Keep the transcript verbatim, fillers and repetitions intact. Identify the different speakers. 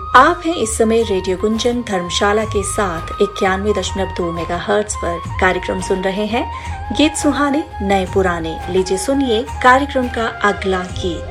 Speaker 1: आप हैं इस समय रेडियो गुंजन धर्मशाला के साथ इक्यानवे दशमलव दो मेगा हर्ट्ज पर कार्यक्रम सुन रहे हैं। गीत सुहाने नए पुराने, लीजिए सुनिए कार्यक्रम का अगला गीत।